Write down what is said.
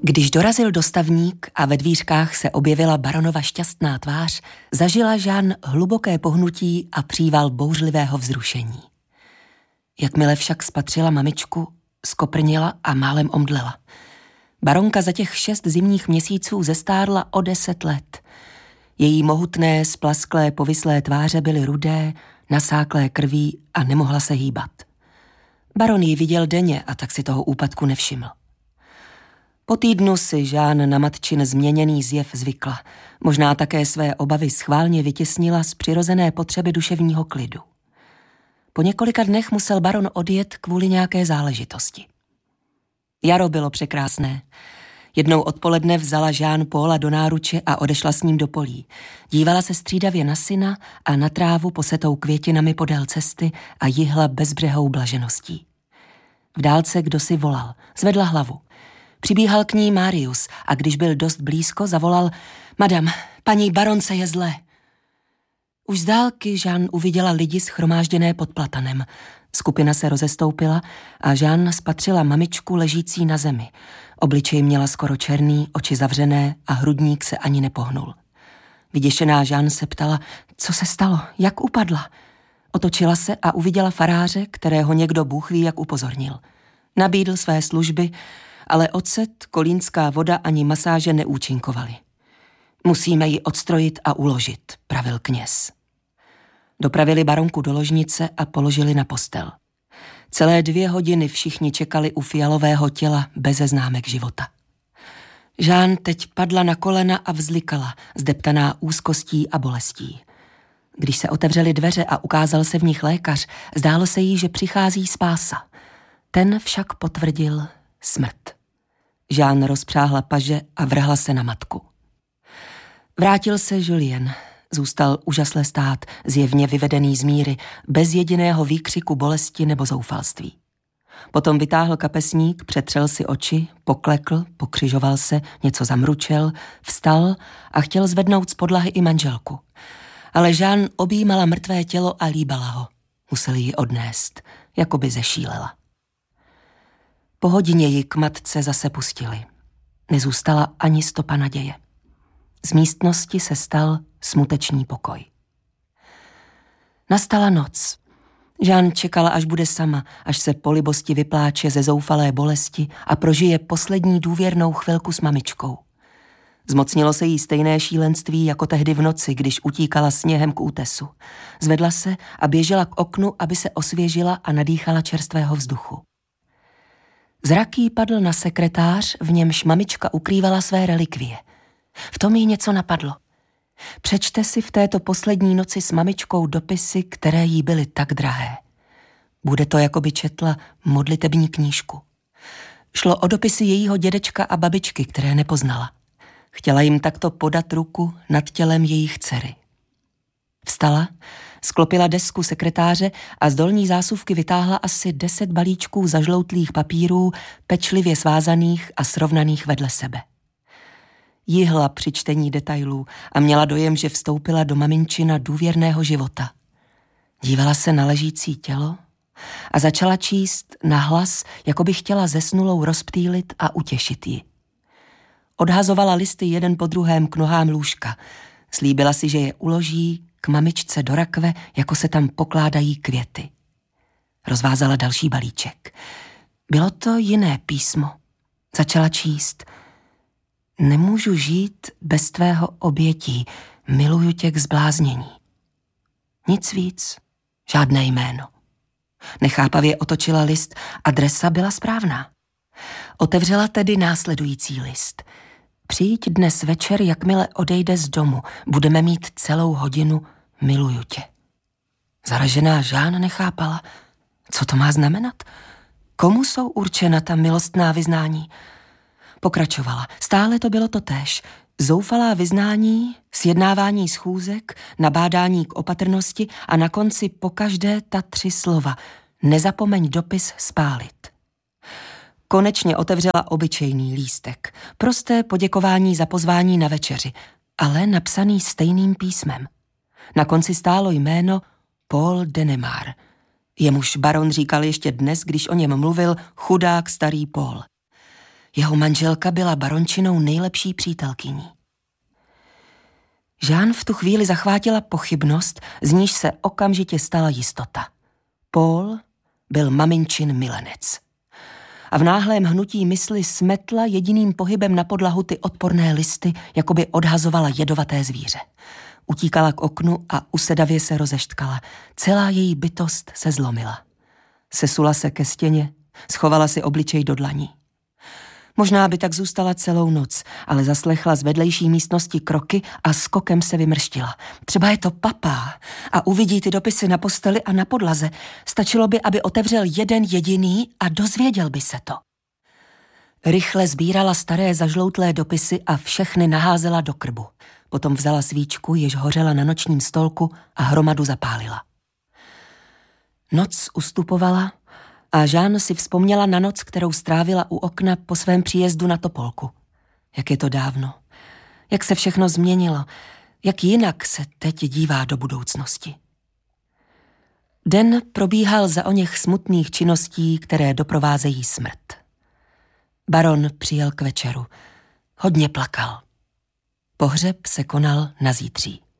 Když dorazil dostavník a ve dvířkách se objevila baronova šťastná tvář, zažila Jeanne hluboké pohnutí a příval bouřlivého vzrušení. Jakmile však spatřila mamičku, skoprnila a málem omdlela. Baronka za těch 6 zimních měsíců zestárla o 10 let. Její mohutné, splasklé, povislé tváře byly rudé, nasáklé krví a nemohla se hýbat. Baron ji viděl denně a tak si toho úpadku nevšiml. Po týdnu si Jeanne na matčin změněný zjev zvykla. Možná také své obavy schválně vytěsnila z přirozené potřeby duševního klidu. Po několika dnech musel baron odjet kvůli nějaké záležitosti. Jaro bylo překrásné. Jednou odpoledne vzala Jeanne Paula do náruče a odešla s ním do polí. Dívala se střídavě na syna a na trávu posetou květinami podél cesty a jihla bezbřehou blažeností. V dálce kdosi volal, zvedla hlavu. Přibíhal k ní Marius a když byl dost blízko, zavolal: Madam, paní baronce je zlé. Už z dálky Jeanne uviděla lidi shromážděné pod platanem. Skupina se rozestoupila a Jeanne spatřila mamičku ležící na zemi. Obličej měla skoro černý, oči zavřené a hrudník se ani nepohnul. Vyděšená Jeanne se ptala, co se stalo, jak upadla. Otočila se a uviděla faráře, kterého někdo Bůh ví jak upozornil. Nabídl své služby, ale ocet, kolínská voda ani masáže neúčinkovaly. Musíme ji odstrojit a uložit, pravil kněz. Dopravili baronku do ložnice a položili na postel. Celé 2 hodiny všichni čekali u fialového těla beze známek života. Jeanne teď padla na kolena a vzlikala, zdeptaná úzkostí a bolestí. Když se otevřely dveře a ukázal se v nich lékař, zdálo se jí, že přichází spása. Ten však potvrdil smrt. Jeanne rozpřáhla paže a vrhla se na matku. Vrátil se Julien. Zůstal úžasle stát, zjevně vyvedený z míry, bez jediného výkřiku bolesti nebo zoufalství. Potom vytáhl kapesník, přetřel si oči, poklekl, pokřižoval se, něco zamručel, vstal a chtěl zvednout z podlahy i manželku. Ale Jeanne objímala mrtvé tělo a líbala ho. Museli ji odnést, jako by zešílela. Po hodině ji k matce zase pustili. Nezůstala ani stopa naděje. Z místnosti se stal smutečný pokoj. Nastala noc. Jeanne čekala, až bude sama, až se po libosti vypláče ze zoufalé bolesti a prožije poslední důvěrnou chvilku s mamičkou. Zmocnilo se jí stejné šílenství jako tehdy v noci, když utíkala sněhem k útesu. Zvedla se a běžela k oknu, aby se osvěžila a nadýchala čerstvého vzduchu. Zrak jí padl na sekretář, v němž mamička ukrývala své relikvie. V tom jí něco napadlo. Přečte si v této poslední noci s mamičkou dopisy, které jí byly tak drahé. Bude to, jako by četla modlitební knížku. Šlo o dopisy jejího dědečka a babičky, které nepoznala. Chtěla jim takto podat ruku nad tělem jejich dcery. Vstala, sklopila desku sekretáře a z dolní zásuvky vytáhla asi 10 balíčků zažloutlých papírů, pečlivě svázaných a srovnaných vedle sebe. Jihla při čtení detailů a měla dojem, že vstoupila do maminčina důvěrného života. Dívala se na ležící tělo a začala číst nahlas, jako by chtěla zesnulou rozptýlit a utěšit ji. Odhazovala listy jeden po druhém k nohám lůžka. Slíbila si, že je uloží k mamičce do rakve, jako se tam pokládají květy. Rozvázala další balíček. Bylo to jiné písmo. Začala číst. Nemůžu žít bez tvého obětí, miluju tě k zbláznění. Nic víc, žádné jméno. Nechápavě otočila list, adresa byla správná. Otevřela tedy následující list. Přijď dnes večer, jakmile odejde z domu, budeme mít celou hodinu, miluju tě. Zaražená Jeanne nechápala, co to má znamenat. Komu jsou určena ta milostná vyznání? Pokračovala. Stále to bylo totéž. Zoufalá vyznání, sjednávání schůzek, nabádání k opatrnosti a na konci pokaždé ta 3 slova. Nezapomeň dopis spálit. Konečně otevřela obyčejný lístek. Prosté poděkování za pozvání na večeři, ale napsaný stejným písmem. Na konci stálo jméno Paul Denemar. Jemuž baron říkal ještě dnes, když o něm mluvil, chudák starý Paul. Jeho manželka byla barončinou nejlepší přítelkyní. Jeanne v tu chvíli zachvátila pochybnost, z níž se okamžitě stala jistota. Paul byl maminčin milenec. A v náhlém hnutí mysli smetla jediným pohybem na podlahu ty odporné listy, jako by odhazovala jedovaté zvíře. Utíkala k oknu a usedavě se rozeštkala. Celá její bytost se zlomila. Sesula se ke stěně, schovala si obličej do dlaní. Možná by tak zůstala celou noc, ale zaslechla z vedlejší místnosti kroky a skokem se vymrštila. Třeba je to papá a uvidí ty dopisy na posteli a na podlaze. Stačilo by, aby otevřel jeden jediný a dozvěděl by se to. Rychle sbírala staré zažloutlé dopisy a všechny naházela do krbu. Potom vzala svíčku, jež hořela na nočním stolku, a hromadu zapálila. Noc ustupovala a Jeanne si vzpomněla na noc, kterou strávila u okna po svém příjezdu na Topolku. Jak je to dávno, jak se všechno změnilo, jak jinak se teď dívá do budoucnosti. Den probíhal za oněch smutných činností, které doprovázejí smrt. Baron přijel k večeru. Hodně plakal. Pohřeb se konal na zítří.